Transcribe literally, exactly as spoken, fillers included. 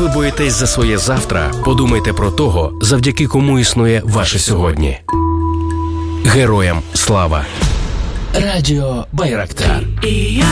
ви боїтесь за своє завтра, подумайте про того, завдяки кому існує ваше сьогодні. Героям слава! Радіо Байрактар.